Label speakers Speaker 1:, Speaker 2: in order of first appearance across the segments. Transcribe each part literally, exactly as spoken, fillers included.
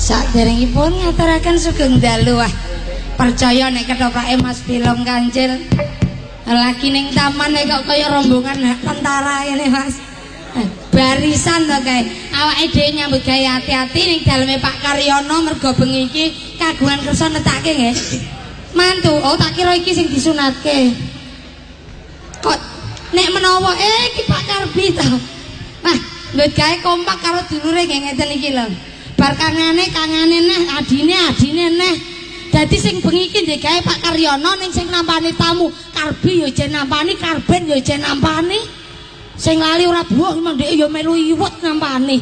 Speaker 1: Saderengipun ngaturaken sugeng dalu wah. Percaya nek kethokake Mas Bilong Kancil. Lagi ning taman kok kaya rombongan tentara ngene Mas. Barisan to kae. Awake dhewe nyambut gawe ati-ati ning daleme Pak Karyono mergo bengi iki kagungan kersa netake nggih. Mantu, oh tak kira iki sing disunatke. Kok nek menawa eh iki Pak Karbi to. Wah, mbet gawe kompak karo dulure nggih ngeten iki lho. Bar kangane kangane neh, adine adine neh. Dadi sing bengi iki ndek gawe Pak Karyono ning sing nampani tamu, Karbi ya jen nampani, Karben ya jen nampani. Sing lali ora buah memang dhek ya melu iwet nampani.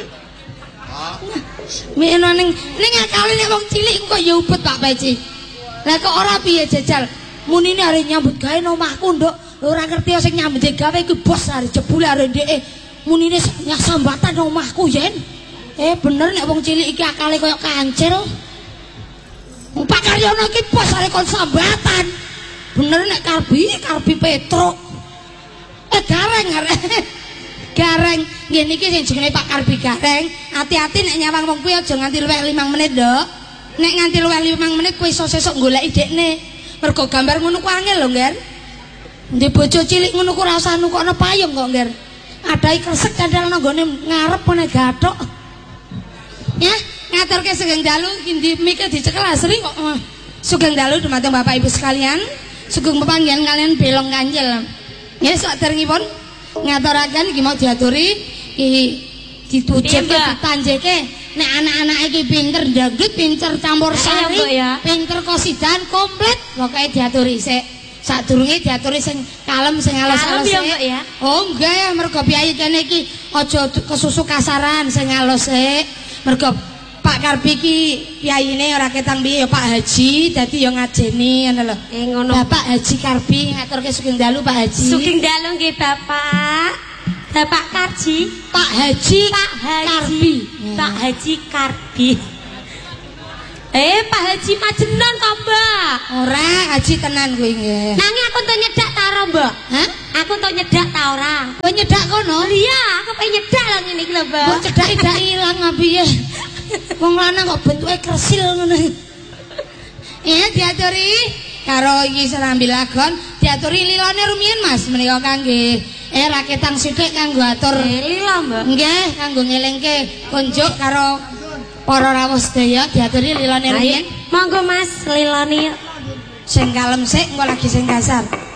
Speaker 1: Mene ning ning akale nek wong cilik kok ya ubet Pak Peci. Lah kok ora piye jajal? Munine arep nyambut gawe nang omahku, Nduk. Ora ngerti sing nyambut gawe iku bos arep jebule arep ndeke. Munine nyasambatan nang omahku yen. Eh bener nek wong cilik iki akale koyo kancil. Pak Karyono iki bos arek kon sambatan. Bener nek Karbi, Karbi Petruk. Eh gareng arek. Gareng. Nggih niki sing jenenge Pak Karbi gareng. Hati-hati nek nyawang wong kuwi aja nganti luwih limang menit, Nduk. Nek nganti luwih limang menit kuwi iso sesuk goleki dekne. Mergo gambar ngono ku angel lho, Ngger. Ndek bojo cilik ngono ku ora usah nukokno payung kok, Ngger. Adahi kresek kadang nang gone ngarep meneh gathok. Ya, ngaturke sugeng dalu iki mike dicekel asri kok. Sugeng dalu dumateng Bapak Ibu sekalian, sugeng pepanggihan kalian Bilong Kancil. Nggih, saderengipun ngaturaken iki mau diaturi iki ditujeke ditanjeke nek anak-anak iki pinter dangdut, pinter campur sari, pinter kosidan komplit pokoke diaturi sik. Sadurunge diaturi sing kalem sing alus-alus ya. Oh, enggak ya mergo piyayi kene iki aja kesusu kasaran sing alus sik. Mergo Pak Karbi iki piyayine ora ketang piye ya Pak Haji, dadi ya ngajeni ngono lho. Eh ngono. Bapak Haji Karbi ngaturke sugeng dalu Pak Haji. Sugeng dalu nggih Bapak. Bapak Karji, Pak Haji, Pak Haji Karbi. Pak Haji Karbi. Eh Pak Haji majenan to, Mbak? Ora, Haji tenan kuwi nggih. Nanging aku entuk nyedak ta ora, Mbak? Hah? Aku entuk nyedak ta ora? Kowe nyedak kono? Iya, aku pengen nyedak lah ngene iki lho, Mbak. Kok cedake dak ilang piye? Wong lanang kok bentuke kersil ngono. Ya diaturi karo iki serambi lagon, diaturi lilane rumiyin Mas menika kangge eh raketang sithik kanggo atur lila, Mbak. Nggih, kanggo ngelingke kunjuk karo para rawuh sedaya diaturi lilane rumiyin. Monggo Mas, lilane sing kalem sik engko lagi sing kasar.